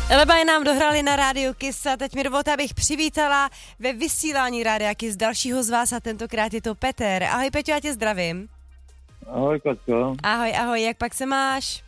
Eleba je nám dohrali na Rádiu Kiss a teď mi dovolte, abych přivítala ve vysílání Rádia Kiss dalšího z vás a tentokrát je to Petr. Ahoj Peťo, já tě zdravím. Ahoj Katko. Ahoj, jak pak se máš?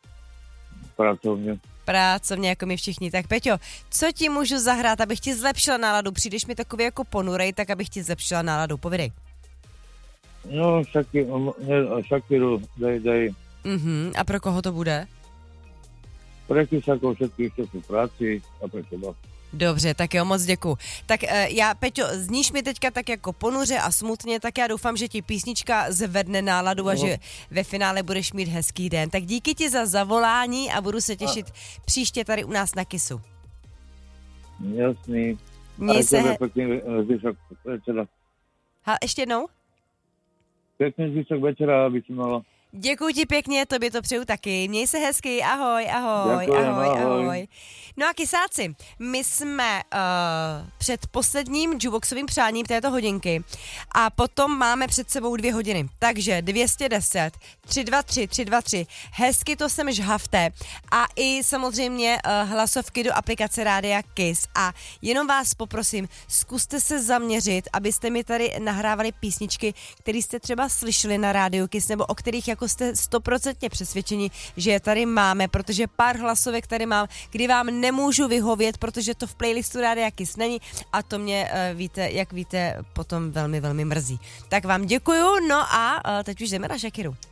Pracovně, jako my všichni. Tak Peťo, co ti můžu zahrát, abych ti zlepšila náladu? Přijdeš mi takový jako ponurej, tak abych ti zlepšila náladu. Povidej. No, Shakiru, dej. A pro koho to bude? Pre Kisákov všetkých, čo sú v práci a pre teba. Dobře, tak jo, moc děkuju. Tak já, Peťo, zníš mi teďka tak jako ponuře a smutně, tak já doufám, že ti písnička zvedne náladu a že ve finále budeš mít hezký den. Tak díky ti za zavolání a budu se těšit příště tady u nás na Kissu. Jasný. Měj se... Pekný zvyšok večera. Ještě jednou? Pekný zvyšok večera, aby si mala. Děkuji ti pěkně, tobě to přeju taky. Měj se hezky, ahoj. Děkujem, ahoj. No a Kisáci, my jsme před posledním jukeboxovým přáním této hodinky a potom máme před sebou 2 hodiny. Takže 210 323 323, hezky to sem žhavte a i samozřejmě hlasovky do aplikace Rádia Kiss a jenom vás poprosím, zkuste se zaměřit, abyste mi tady nahrávali písničky, které jste třeba slyšeli na Rádiu Kiss nebo o kterých jako jste 100% přesvědčeni, že je tady máme, protože pár hlasovek tady mám, kdy vám nemůžu vyhovět, protože to v playlistu Rádia Kiss není a to mě, jak víte, potom velmi, velmi mrzí. Tak vám děkuju, no a teď už jdeme na Shakiru.